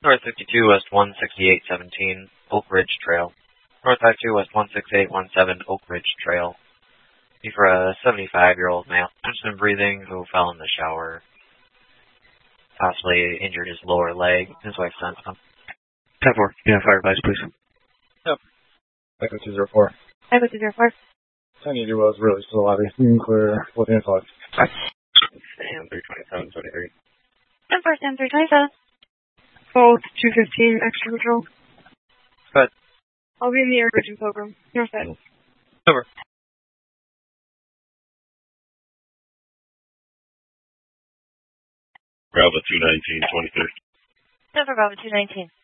North 52 West 16817 Oak Ridge Trail. North 52 West 16817 Oak Ridge Trail. Be for a 75-year-old male, interested in breathing, who fell in the shower. Possibly injured his lower leg. His wife sent him. 10-4. Yeah, fire advice, please. Yep. Echo 204. Echo 204. 1080 was really still lobby. You can clear with the influx. Sam 327, 73. 10-4, Sam 327. Both 215 extra control. Good. I'll be in the Air Bridge and Pilgrim. North side. Over. Bravo 219, 23rd. Denver Bravo 219.